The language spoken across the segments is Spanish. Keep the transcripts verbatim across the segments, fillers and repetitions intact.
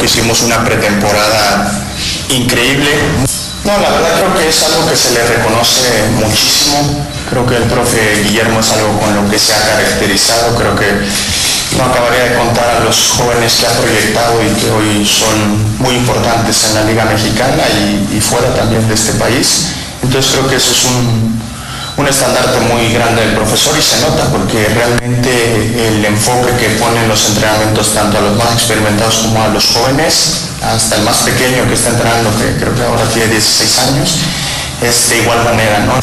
que hicimos una pretemporada increíble. No, la verdad creo que es algo que se le reconoce muchísimo. Creo que el profe Guillermo es algo con lo que se ha caracterizado. Creo que no acabaría de contar a los jóvenes que ha proyectado y que hoy son muy importantes en la Liga Mexicana y, y fuera también de este país. Entonces creo que eso es un, un estandarte muy grande del profesor y se nota porque realmente el enfoque que pone en los entrenamientos tanto a los más experimentados como a los jóvenes, hasta el más pequeño que está entrenando, que creo que ahora tiene dieciséis años, es de igual manera, ¿no?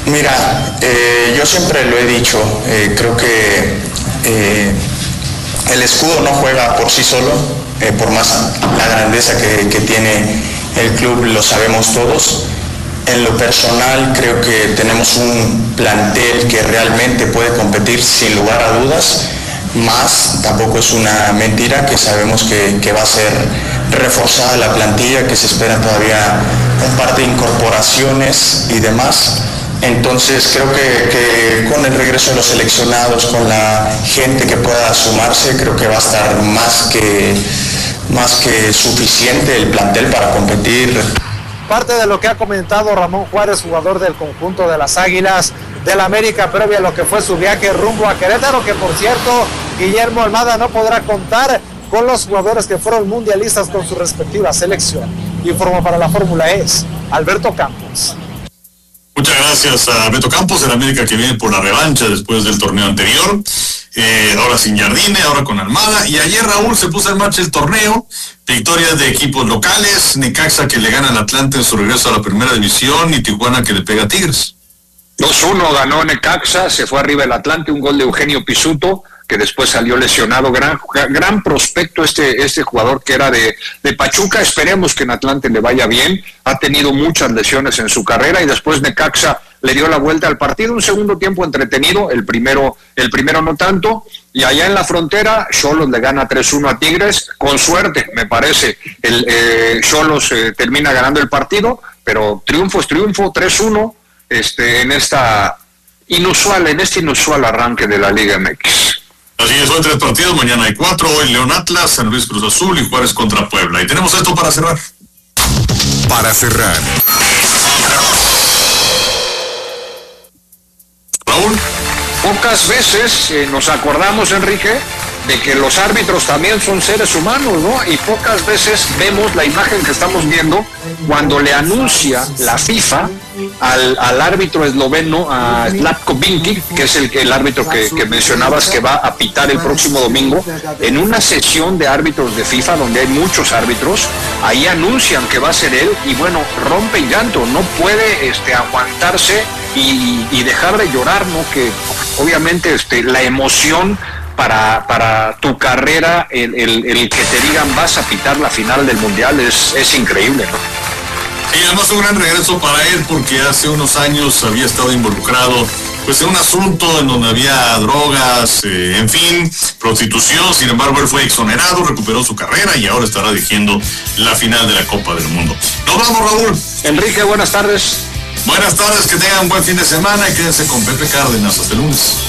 Mira, eh, yo siempre lo he dicho, eh, creo que eh, el escudo no juega por sí solo, eh, por más la grandeza que, que tiene el club, lo sabemos todos. En lo personal creo que tenemos un plantel que realmente puede competir sin lugar a dudas, más tampoco es una mentira que sabemos que, que va a ser reforzada la plantilla, que se esperan todavía un par de incorporaciones y demás. Entonces creo que, que con el regreso de los seleccionados, con la gente que pueda sumarse, creo que va a estar más que, más que suficiente el plantel para competir. Parte de lo que ha comentado Ramón Juárez, jugador del conjunto de las Águilas del América, previo a lo que fue su viaje rumbo a Querétaro, que por cierto, Guillermo Almada no podrá contar con los jugadores que fueron mundialistas con su respectiva selección. Informa para la Fórmula E Alberto Campos. Muchas gracias a Beto Campos, el América que viene por la revancha después del torneo anterior, eh, ahora sin Jardine, ahora con Almada, y ayer Raúl se puso en marcha el torneo, victorias de equipos locales, Necaxa que le gana al Atlante en su regreso a la primera división y Tijuana que le pega a Tigres. dos uno ganó Necaxa, se fue arriba el Atlante, un gol de Eugenio Pisuto, que después salió lesionado, gran, gran prospecto este, este jugador que era de, de Pachuca, esperemos que en Atlante le vaya bien, ha tenido muchas lesiones en su carrera y después Necaxa le dio la vuelta al partido, un segundo tiempo entretenido, el primero, el primero no tanto, y allá en la frontera, Xolos le gana tres uno a Tigres, con suerte, me parece, el eh, Xolos eh, termina ganando el partido, pero triunfo es triunfo, tres uno, este, en esta inusual, en este inusual arranque de la Liga M X. Así es, hoy tres partidos, mañana hay cuatro, hoy León Atlas, San Luis Cruz Azul y Juárez contra Puebla. Y tenemos esto para cerrar. Para cerrar. Raúl. Pocas veces eh, nos acordamos, Enrique, de que los árbitros también son seres humanos, ¿no? Y pocas veces vemos la imagen que estamos viendo cuando le anuncia la FIFA al, al árbitro esloveno, a Slavko Vinkic, que es el, el árbitro que, que mencionabas que va a pitar el próximo domingo, en una sesión de árbitros de FIFA donde hay muchos árbitros, ahí anuncian que va a ser él y bueno, rompe en llanto, no puede este, aguantarse y, y dejar de llorar, ¿no? Que obviamente este, la emoción para, para tu carrera, el, el, el que te digan vas a pitar la final del Mundial es, es increíble, ¿no? Y además un gran regreso para él porque hace unos años había estado involucrado pues en un asunto en donde había drogas, eh, en fin, prostitución. Sin embargo, él fue exonerado, recuperó su carrera y ahora estará dirigiendo la final de la Copa del Mundo. Nos vamos, Raúl. Enrique, buenas tardes. Buenas tardes, que tengan un buen fin de semana y quédense con Pepe Cárdenas. Hasta el lunes.